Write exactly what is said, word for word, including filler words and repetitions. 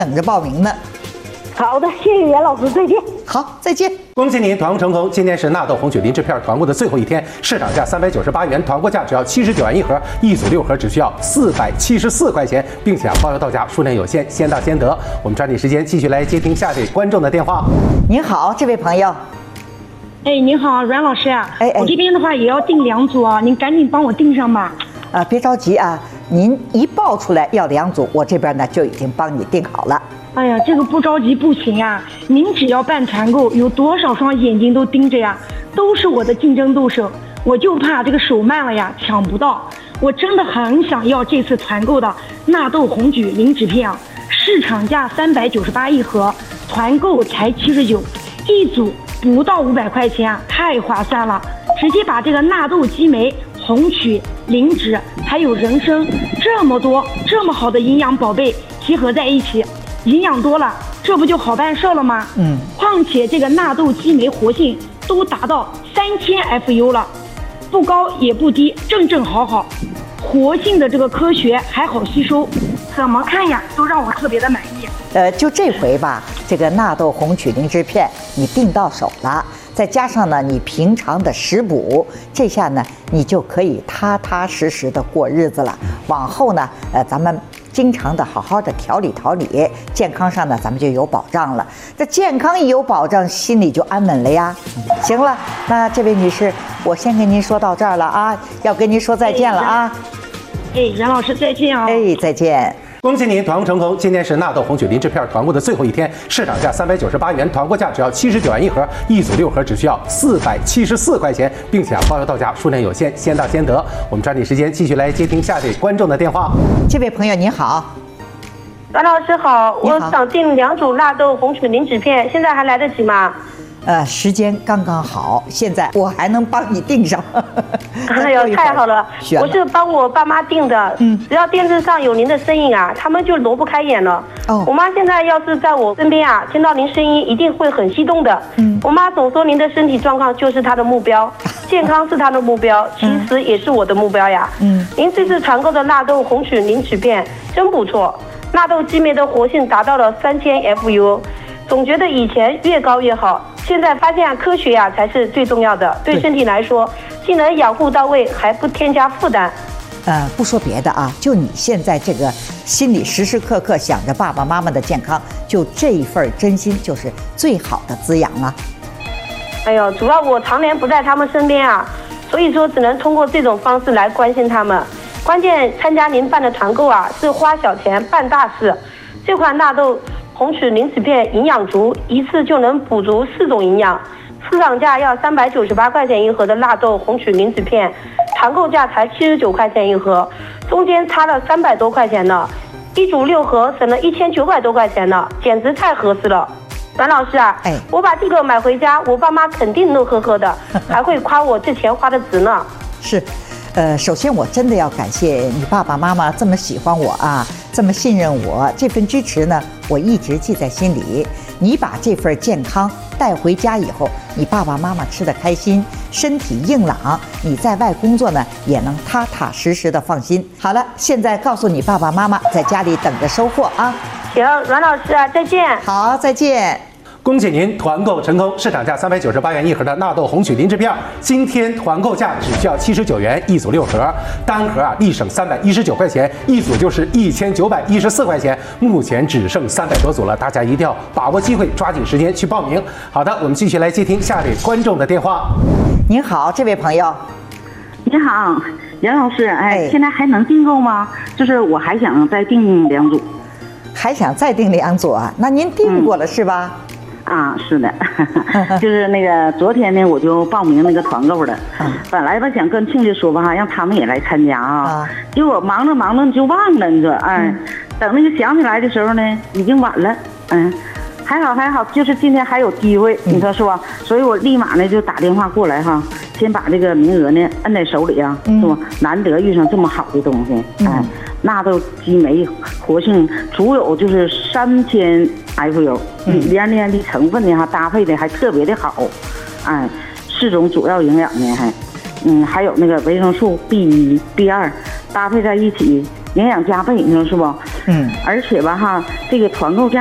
等着报名呢。 好的，谢谢袁老师，再见。 好，再见。 恭喜您团购成功！今天是纳豆红曲磷脂片团购的最后一天，市场价三百九十八元，团购价只要七十九元一盒，一组六盒只需要四百七十四块钱，并且啊包邮到家，数量有限，先到先得。我们抓紧时间继续来接听下一位观众的电话。 您好，这位朋友。 哎，您好，阮老师啊。哎哎，我这边的话也要订两组啊，您赶紧帮我订上吧。 啊，别着急啊，您一报出来要两组，我这边呢就已经帮你订好了。 哎呀，这个不着急不行啊！您只要办团购，有多少双眼睛都盯着呀，都是我的竞争对手。我就怕这个手慢了呀，抢不到。我真的很想要这次团购的纳豆红曲磷脂片啊，市场价三百九十八一盒，团购才七十九，一组不到五百块钱啊，太划算了！直接把这个纳豆激酶、红曲、磷脂还有人参这么多这么好的营养宝贝集合在一起。营养多了，这不就好办事了吗？嗯，况且这个纳豆激酶活性都达到三千 F U 了，不高也不低，正正好好，活性的这个科学还好吸收，怎么看呀都让我特别的满意。 呃，就这回吧，这个纳豆红曲磷脂片你订到手了，再加上呢你平常的食补，这下呢你就可以踏踏实实的过日子了。往后呢，呃，咱们经常的好好的调理调理，健康上呢咱们就有保障了。这健康一有保障，心里就安稳了呀。行了，那这位女士，我先跟您说到这儿了啊，要跟您说再见了啊。 哎，袁老师再见啊。 哎，再见。 恭喜您团购成功！今天是纳豆红曲磷脂片团购的最后一天，市场价三百九十八元，团购价只要七十九元一盒，一组六盒只需要四百七十四块钱，并且啊包邮到家，数量有限，先到先得。我们抓紧时间继续来接听下一位观众的电话。 这位朋友您好。 阮老师好，我想订两组纳豆红曲磷脂片，现在还来得及吗？ 呃，时间刚刚好，现在我还能帮你订上。 哎呦，太好了！我是帮我爸妈订的，嗯，只要电视上有您的身影啊，他们就挪不开眼了。哦，我妈现在要是在我身边啊，听到您声音一定会很激动的。嗯，我妈总说您的身体状况就是她的目标，健康是她的目标，其实也是我的目标呀。嗯，您这次团购的纳豆红曲磷脂片真不错，纳豆激酶的活性达到了三千 F U， 总觉得以前越高越好。现在发现科学呀、啊、才是最重要的，对身体来说，既能养护到位，还不添加负担。 呃，不说别的啊，就你现在这个心里时时刻刻想着爸爸妈妈的健康，就这一份真心就是最好的滋养啊。 哎呦，主要我常年不在他们身边啊，所以说只能通过这种方式来关心他们。关键参加您办的团购啊，是花小钱办大事。这款纳豆红曲磷脂片营养足，一次就能补足四种营养。市场价要三百九十八块钱一盒的纳豆红曲磷脂片，团购价才七十九块钱一盒，中间差了三百多块钱呢。一组六盒省了一千九百多块钱呢，简直太合适了。阮老师啊，哎，我把这个买回家，我爸妈肯定乐呵呵的，还会夸我这钱花的值呢。 是。呃，首先我真的要感谢你爸爸妈妈这么喜欢我啊，这么信任我，这份支持呢，我一直记在心里。你把这份健康带回家以后，你爸爸妈妈吃得开心，身体硬朗，你在外工作呢也能踏踏实实的放心。好了，现在告诉你爸爸妈妈，在家里等着收货啊。 行，阮老师啊，再见。 好，再见。 恭喜您团购成功！市场价三百九十八元一盒的纳豆红曲磷脂片，今天团购价只需要七十九元，一组六盒，单盒啊立省三百一十九块钱，一组就是一千九百一十四块钱。目前只剩三百多组了，大家一定要把握机会，抓紧时间去报名。好的，我们继续来接听下位观众的电话。 您好，这位朋友。 你好，杨老师，哎，现在还能订购吗？就是我还想再订两组。 还想再订两组啊？那您订过了、嗯、是吧？ 啊，是的，就是那个昨天呢，我就报名那个团购了。嗯、本来吧想跟亲戚说吧，让他们也来参加啊。啊结果忙着忙着就忘了，你说，哎，嗯、等那个想起来的时候呢，已经晚了。嗯，还好还好，就是今天还有机会，你说是吧？嗯、所以我立马呢就打电话过来哈，先把这个名额呢摁在手里啊，嗯、是吧？难得遇上这么好的东西，哎。嗯纳豆激酶活性足有就是三千 F U， 里边呢的成分呢哈搭配的还特别的好，哎，四种主要营养呢还，嗯，还有那个维生素 B 一、B 二搭配在一起，营养加倍，你说是不？ 嗯，而且吧哈，这个团购价